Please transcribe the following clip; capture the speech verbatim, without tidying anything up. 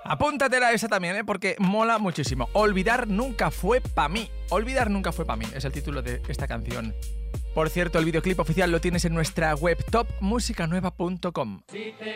Apúntatela esa también, ¿eh? Porque mola muchísimo. Olvidar nunca fue pa' mí. Olvidar nunca fue pa' mí, es el título de esta canción. Por cierto, el videoclip oficial lo tienes en nuestra web top musica nueva punto com. Si te